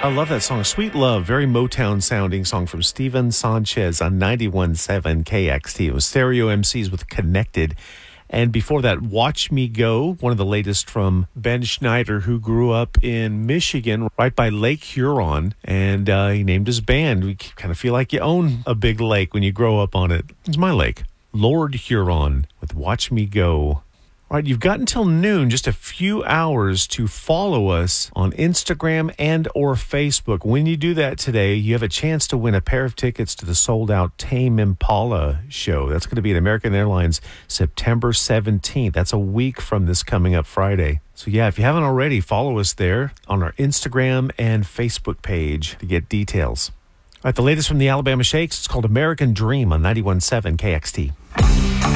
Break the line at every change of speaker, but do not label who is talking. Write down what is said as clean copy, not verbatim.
I love that song. Sweet Love, very Motown sounding song from Steven Sanchez on 91.7 KXT. It was Stereo MCs with Connected. And before that, Watch Me Go, one of the latest from Ben Schneider, who grew up in Michigan, right by Lake Huron. And he named his band. We kind of feel like you own a big lake when you grow up on it. It's my lake. Lord Huron with Watch Me Go. All right, you've got until noon, just a few hours, to follow us on Instagram and or Facebook. When you do that today, you have a chance to win a pair of tickets to the sold-out Tame Impala show. That's going to be at American Airlines September 17th. That's a week from this coming up Friday. So yeah, if you haven't already, follow us there on our Instagram and Facebook page to get details. All right, the latest from the Alabama Shakes, it's called American Dream on 91.7 KXT.